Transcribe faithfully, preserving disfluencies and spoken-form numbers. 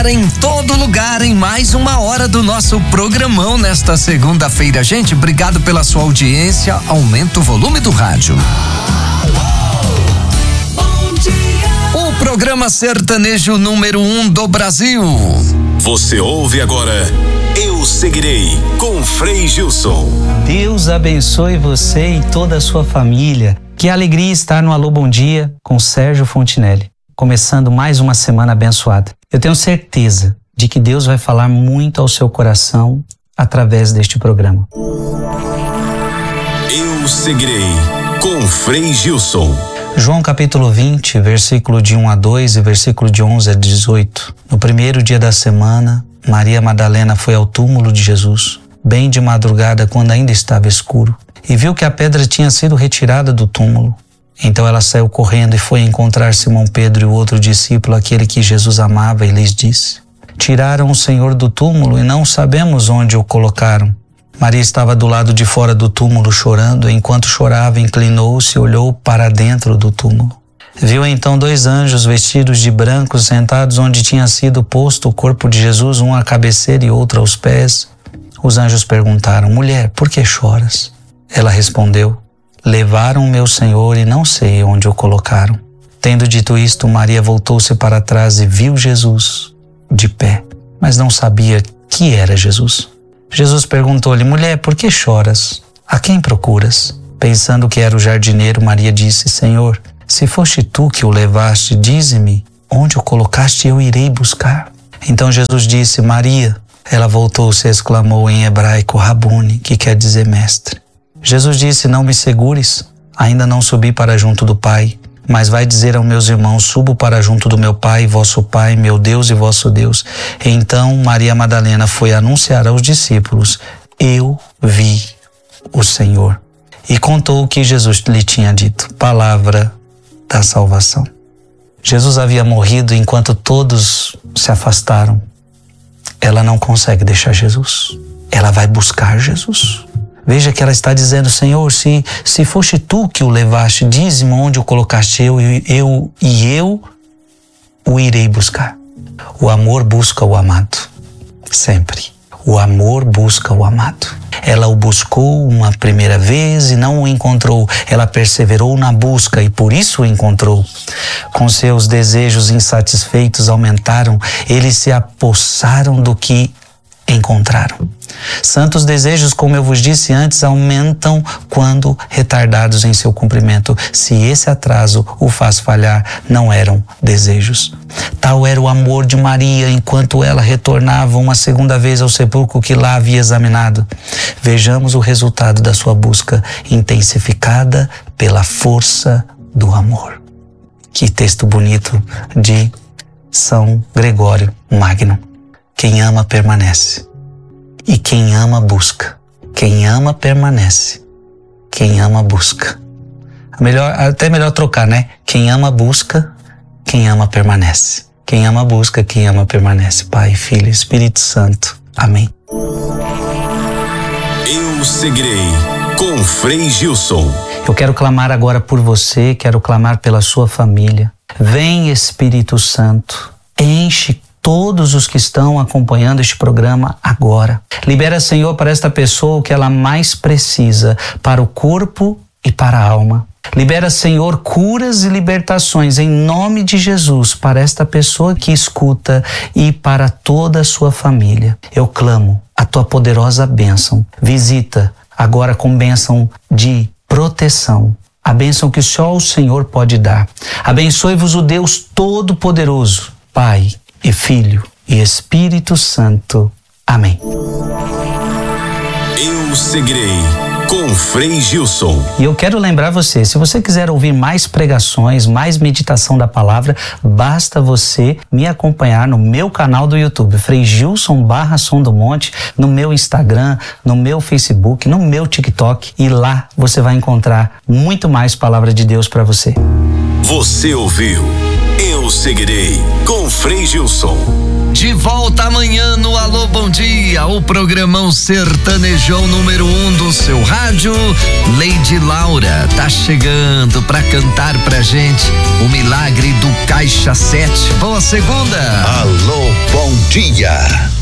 ar em todo lugar em mais uma hora do nosso programão nesta segunda-feira. Gente, obrigado pela sua audiência. Aumenta o volume do rádio. O programa sertanejo número um do Brasil. Você ouve agora Eu Seguirei com Frei Gilson. Deus abençoe você e toda a sua família. Que alegria estar no Alô Bom Dia com Sérgio Fontinelli. Começando mais uma semana abençoada. Eu tenho certeza de que Deus vai falar muito ao seu coração através deste programa. Eu Seguirei com Frei Gilson. João capítulo vinte, versículo de um a dois e versículo de onze a dezoito. No primeiro dia da semana, Maria Madalena foi ao túmulo de Jesus, bem de madrugada, quando ainda estava escuro, e viu que a pedra tinha sido retirada do túmulo. Então ela saiu correndo e foi encontrar Simão Pedro e o outro discípulo, aquele que Jesus amava, e lhes disse: Tiraram o Senhor do túmulo e não sabemos onde o colocaram. Maria estava do lado de fora do túmulo chorando. Enquanto chorava, inclinou-se e olhou para dentro do túmulo. Viu então dois anjos vestidos de branco sentados onde tinha sido posto o corpo de Jesus, um à cabeceira e outro aos pés. Os anjos perguntaram: Mulher, por que choras? Ela respondeu: Levaram meu Senhor e não sei onde o colocaram. Tendo dito isto, Maria voltou-se para trás e viu Jesus de pé, mas não sabia que era Jesus. Jesus perguntou-lhe: Mulher, por que choras? A quem procuras? Pensando que era o jardineiro, Maria disse: Senhor, se foste tu que o levaste, dize-me onde o colocaste e eu irei buscar. Então Jesus disse: Maria. Ela voltou-se e exclamou em hebraico: Rabuni, que quer dizer mestre. Jesus disse: Não me segures, ainda não subi para junto do Pai, mas vai dizer aos meus irmãos: Subo para junto do meu Pai, vosso Pai, meu Deus e vosso Deus. Então Maria Madalena foi anunciar aos discípulos: Eu vi o Senhor. E contou o que Jesus lhe tinha dito. Palavra da salvação. Jesus havia morrido enquanto todos se afastaram. Ela não consegue deixar Jesus. Ela vai buscar Jesus. Veja que ela está dizendo: Senhor, se, se foste tu que o levaste, dize-me onde o colocaste, eu, eu, e eu o irei buscar. O amor busca o amado, sempre. O amor busca o amado. Ela o buscou uma primeira vez e não o encontrou. Ela perseverou na busca e por isso o encontrou. Com seus desejos insatisfeitos aumentaram, eles se apossaram do que encontraram. Santos desejos, como eu vos disse antes, aumentam quando retardados em seu cumprimento. Se esse atraso o faz falhar, não eram desejos. Tal era o amor de Maria enquanto ela retornava uma segunda vez ao sepulcro que lá havia examinado. Vejamos o resultado da sua busca, intensificada pela força do amor. Que texto bonito de São Gregório Magno. Quem ama permanece. E quem ama busca. Quem ama permanece. Quem ama busca. Melhor, até melhor trocar, né? Quem ama busca, quem ama permanece. Quem ama busca, quem ama permanece. Pai, Filho e Espírito Santo. Amém. Eu Seguirei com Frei Gilson. Eu quero clamar agora por você, quero clamar pela sua família. Vem, Espírito Santo, enche todos os que estão acompanhando este programa agora. Libera, Senhor, para esta pessoa o que ela mais precisa, para o corpo e para a alma. Libera, Senhor, curas e libertações em nome de Jesus para esta pessoa que escuta e para toda a sua família. Eu clamo a tua poderosa bênção. Visita agora com bênção de proteção. A bênção que só o Senhor pode dar. Abençoe-vos o Deus Todo-Poderoso, Pai e Filho e Espírito Santo. Amém. Eu Seguirei com Frei Gilson. E eu quero lembrar você, se você quiser ouvir mais pregações, mais meditação da palavra, basta você me acompanhar no meu canal do YouTube, Frei Gilson barra Som do Monte, no meu Instagram, no meu Facebook, no meu TikTok, e lá você vai encontrar muito mais palavra de Deus para você. Você ouviu Eu Seguirei com Frei Gilson. De volta amanhã no Alô Bom Dia, o programão sertanejão número um do seu rádio. Lady Laura tá chegando pra cantar pra gente o milagre do Caixa sete. Boa segunda! Alô Bom dia.